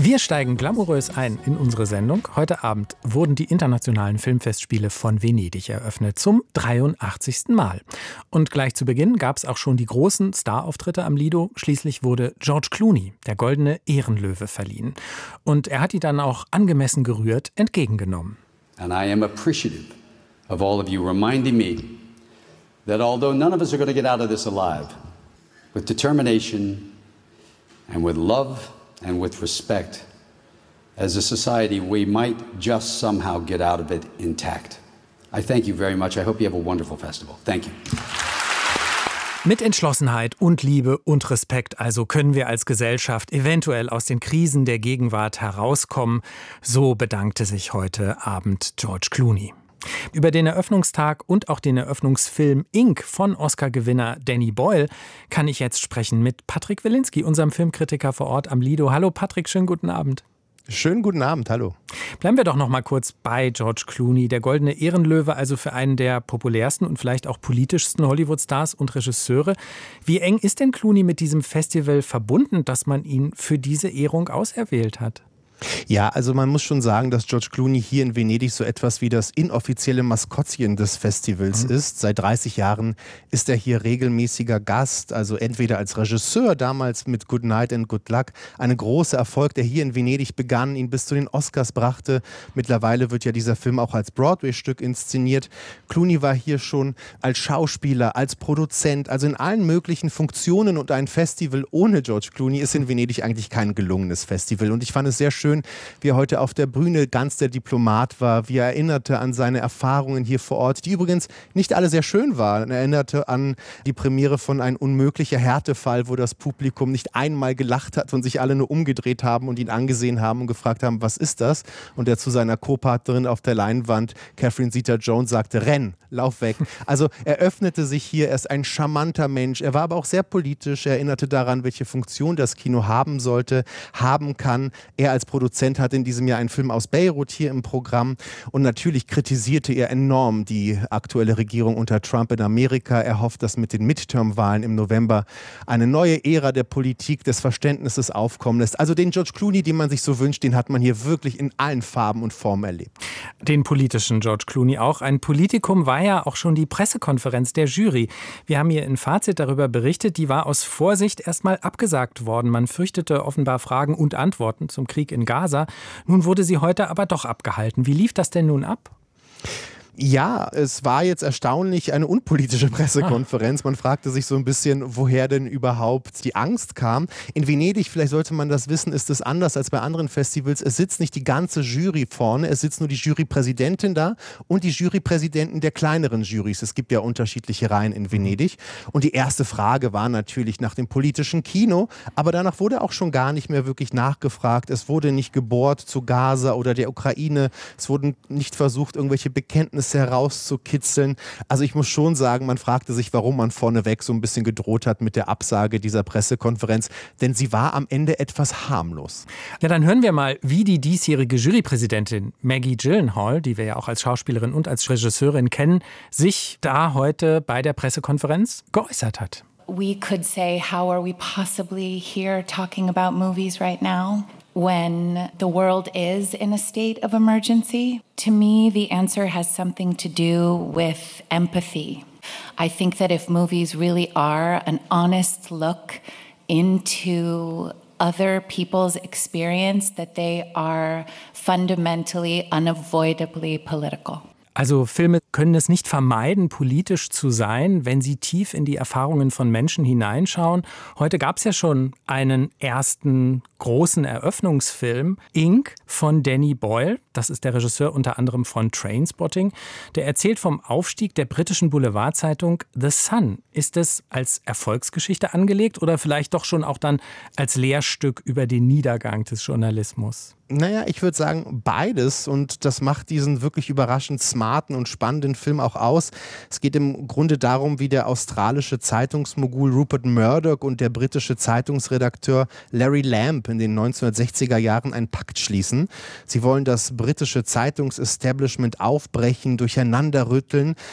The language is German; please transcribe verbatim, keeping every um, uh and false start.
Wir steigen glamourös ein in unsere Sendung. Heute Abend wurden die internationalen Filmfestspiele von Venedig eröffnet, zum dreiundachtzigsten Mal. Und gleich zu Beginn gab es auch schon die großen Starauftritte am Lido. Schließlich wurde George Clooney, der goldene Ehrenlöwe, verliehen. Und er hat die dann auch angemessen gerührt entgegengenommen. And I am appreciative of all of you reminding me that although none of us are going to get out of this alive, with determination and with love and with respect, as a society, we might just somehow get out of it intact. I thank you very much. I hope you have a wonderful festival. Thank you. Mit Entschlossenheit und Liebe und Respekt also können wir als Gesellschaft eventuell aus den Krisen der Gegenwart herauskommen. So bedankte sich heute Abend George Clooney. Über den Eröffnungstag und auch den Eröffnungsfilm Ink von Oscar-Gewinner Danny Boyle kann ich jetzt sprechen mit Patrick Wilinski, unserem Filmkritiker vor Ort am Lido. Hallo Patrick, schönen guten Abend. Schönen guten Abend, hallo. Bleiben wir doch noch mal kurz bei George Clooney, der goldene Ehrenlöwe, also für einen der populärsten und vielleicht auch politischsten Hollywood-Stars und Regisseure. Wie eng ist denn Clooney mit diesem Festival verbunden, dass man ihn für diese Ehrung auserwählt hat? Ja, also man muss schon sagen, dass George Clooney hier in Venedig so etwas wie das inoffizielle Maskottchen des Festivals mhm. ist. Seit dreißig Jahren ist er hier regelmäßiger Gast, also entweder als Regisseur, damals mit Good Night and Good Luck, ein großer Erfolg, der hier in Venedig begann, ihn bis zu den Oscars brachte. Mittlerweile wird ja dieser Film auch als Broadway-Stück inszeniert. Clooney war hier schon als Schauspieler, als Produzent, also in allen möglichen Funktionen, und ein Festival ohne George Clooney ist in Venedig eigentlich kein gelungenes Festival. Und ich fand es sehr schön, wie er heute auf der Bühne ganz der Diplomat war, wie er erinnerte an seine Erfahrungen hier vor Ort, die übrigens nicht alle sehr schön waren. Er erinnerte an die Premiere von Ein unmöglicher Härtefall, wo das Publikum nicht einmal gelacht hat und sich alle nur umgedreht haben und ihn angesehen haben und gefragt haben, was ist das? Und er zu seiner Co-Partnerin auf der Leinwand, Catherine Zeta-Jones, sagte, renn, lauf weg. Also er öffnete sich hier, er ist ein charmanter Mensch. Er war aber auch sehr politisch, er erinnerte daran, welche Funktion das Kino haben sollte, haben kann. Er als Produzent Produzent hat in diesem Jahr einen Film aus Beirut hier im Programm, und natürlich kritisierte er enorm die aktuelle Regierung unter Trump in Amerika. Er hofft, dass mit den Midterm-Wahlen im November eine neue Ära der Politik, des Verständnisses aufkommen lässt. Also den George Clooney, den man sich so wünscht, den hat man hier wirklich in allen Farben und Formen erlebt. Den politischen George Clooney auch. Ein Politikum war ja auch schon die Pressekonferenz der Jury. Wir haben hier in Fazit darüber berichtet, die war aus Vorsicht erstmal abgesagt worden. Man fürchtete offenbar Fragen und Antworten zum Krieg in Gaza. Nun wurde sie heute aber doch abgehalten. Wie lief das denn nun ab? Ja, es war jetzt erstaunlich eine unpolitische Pressekonferenz. Man fragte sich so ein bisschen, woher denn überhaupt die Angst kam. In Venedig, vielleicht sollte man das wissen, ist es anders als bei anderen Festivals. Es sitzt nicht die ganze Jury vorne, es sitzt nur die Jurypräsidentin da und die Jurypräsidenten der kleineren Jurys. Es gibt ja unterschiedliche Reihen in Venedig. Und die erste Frage war natürlich nach dem politischen Kino, aber danach wurde auch schon gar nicht mehr wirklich nachgefragt. Es wurde nicht gebohrt zu Gaza oder der Ukraine. Es wurden nicht versucht, irgendwelche Bekenntnisse herauszukitzeln. Also ich muss schon sagen, man fragte sich, warum man vorneweg so ein bisschen gedroht hat mit der Absage dieser Pressekonferenz, denn sie war am Ende etwas harmlos. Ja, dann hören wir mal, wie die diesjährige Jurypräsidentin Maggie Gyllenhaal, die wir ja auch als Schauspielerin und als Regisseurin kennen, sich da heute bei der Pressekonferenz geäußert hat. We could say, how are we possibly here talking about movies right now when the world is in a state of emergency? To me, the answer has something to do with empathy. I think that if movies really are an honest look into other people's experience, that they are fundamentally, unavoidably political. Also Filme können es nicht vermeiden, politisch zu sein, wenn sie tief in die Erfahrungen von Menschen hineinschauen. Heute gab es ja schon einen ersten großen Eröffnungsfilm, Ink, von Danny Boyle. Das ist der Regisseur unter anderem von Trainspotting. Der erzählt vom Aufstieg der britischen Boulevardzeitung The Sun. Ist es als Erfolgsgeschichte angelegt oder vielleicht doch schon auch dann als Lehrstück über den Niedergang des Journalismus? Naja, ich würde sagen beides, und das macht diesen wirklich überraschend smarten und spannenden Film auch aus. Es geht im Grunde darum, wie der australische Zeitungsmogul Rupert Murdoch und der britische Zeitungsredakteur Larry Lamb in den neunzehnhundertsechziger Jahren einen Pakt schließen. Sie wollen das britische Zeitungsestablishment aufbrechen, durcheinanderrütteln.